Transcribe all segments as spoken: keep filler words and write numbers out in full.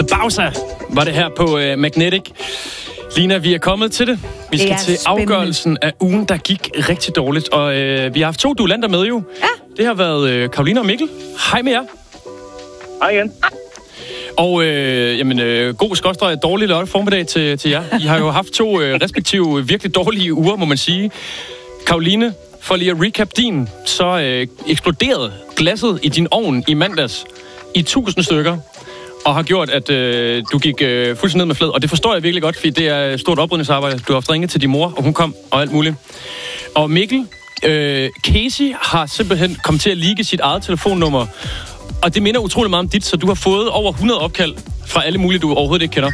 The Bowser var det her på uh, Magnetic. Lina, vi er kommet til det. Vi skal til spændende. Afgørelsen af ugen, der gik rigtig dårligt. Og uh, vi har haft to duellander med jo. Ja. Det har været uh, Karoline og Mikkel. Hej med jer. Hej igen. Og øh, jamen, øh, god skråstreg dårlig lørdag formiddag til, til jer. I har jo haft to øh, respektive virkelig dårlige uger, må man sige. Karoline, for lige at recap din, så øh, eksploderede glasset i din ovn i mandags i tusind stykker, og har gjort, at øh, du gik øh, fuldstændig ned med flad. Og det forstår jeg virkelig godt, fordi det er et stort oprydningsarbejde. Du har haft ringet til din mor, og hun kom, og alt muligt. Og Mikkel, øh, Casey har simpelthen kommet til at leake sit eget telefonnummer. Og det minder utrolig meget om dit, så du har fået over hundrede opkald fra alle mulige, du overhovedet ikke kender.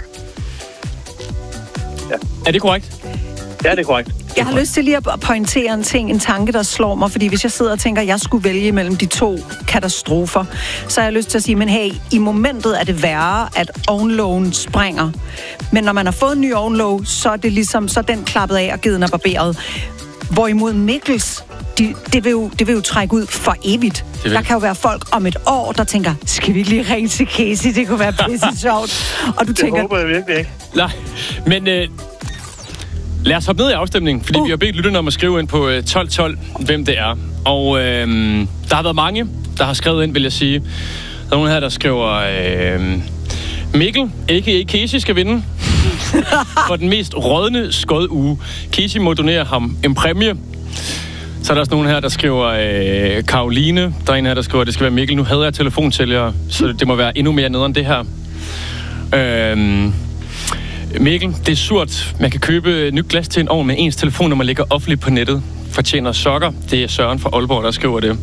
Ja. Er det korrekt? Ja, det er korrekt. Jeg har lyst til lige at pointere en ting, en tanke, der slår mig, fordi hvis jeg sidder og tænker, at jeg skulle vælge mellem de to katastrofer, så har jeg lyst til at sige, men hey, i momentet er det værre, at ovnlågen springer. Men når man har fået en ny ovnlåg, så er det ligesom, så er den klappet af og geden er barberet. Hvorimod Mikkels, de, det, vil jo, det vil jo trække ud for evigt. Der kan jo være folk om et år, der tænker, skal vi ikke lige ringe til Casey? Det kunne være pisse sjovt. Og du det tænker, håber jeg virkelig ikke. Nej, men øh, lad os hoppe ned i afstemningen, fordi uh. vi har bedt lytterne om at skrive ind på øh, tolv tolv, hvem det er. Og øh, der har været mange, der har skrevet ind, vil jeg sige. Der er nogen her, der skriver, øh, Mikkel, a k a. Casey, skal vinde for den mest rådne skoduge. Casey må donere ham en præmie. Så er der også nogen her, der skriver øh, Karoline. Der er en her, der skriver, at det skal være Mikkel. Nu havde jeg telefonsælgere, så det må være endnu mere nede end det her. Øhm, Mikkel, det er surt. Man kan købe nyt glas til en ovn, men ens telefonnummer ligger offentligt på nettet. Fortjener sokker. Det er Søren fra Aalborg, der skriver det.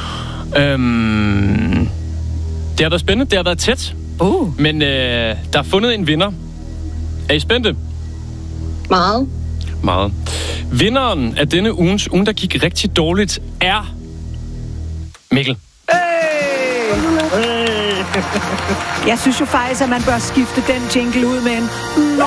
Øhm, det har været spændende. Det har været tæt. Uh. Men øh, der er fundet en vinder. Er I spændte? Meget. Meget. Vinderen af denne ugens ugen, der gik rigtig dårligt, er Mikkel. Hey! Jeg synes jo faktisk, at man bør skifte den jingle ud med en nå.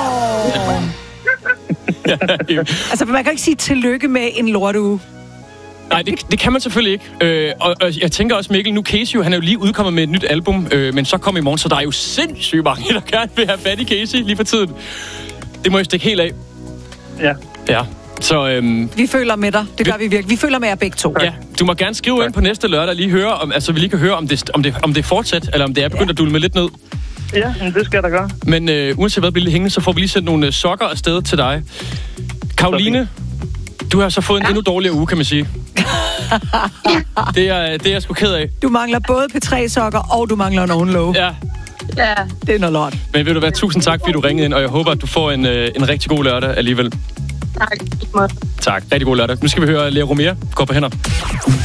Altså, man kan ikke sige tillykke med en lorteuge. Nej, det, det kan man selvfølgelig ikke. Øh, og, og jeg tænker også, Mikkel, nu Casey jo, han er jo lige udkommet med et nyt album, øh, men så kom i morgen, så der er jo sindssygt mange, der gerne vil have fat i Casey lige for tiden. Det må jeg stikke helt af. Ja. Ja. Så, øhm, vi føler med dig. Det gør vi virkelig. Vi føler med jer begge to. Ja, du må gerne skrive tak. Ind på næste lørdag og lige høre, om, altså vi lige kan høre, om det, om det, om det er fortsat, eller om det er begyndt ja. At dulme lidt ned. Ja, det skal jeg da gøre. Men øh, uanset hvad bliver lidt hængende, så får vi lige sendt nogle øh, sokker afsted til dig. Karoline, du har så fået en ja. Endnu dårligere uge, kan man sige. det, er, det er jeg sgu ked af. Du mangler både P tre sokker, og du mangler en ovenlåg. Ja. Ja. Det er noget lort. Men vil du være, tusind tak, fordi du ringede ind, og jeg håber, at du får en, øh, en rigtig god lørdag alligevel. Tak. Tak. Rigtig god lørdag. Nu skal vi høre Lea Romier. Gå på hænder.